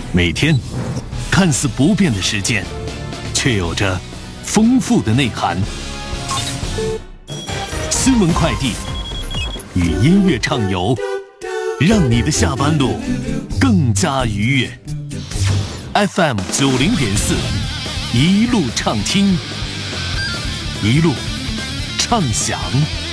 每天看似不变的时间，却有着丰富的内涵。新闻快递与音乐畅游，让你的下班路更加愉悦。FM 90.4，一路畅听，一路畅享。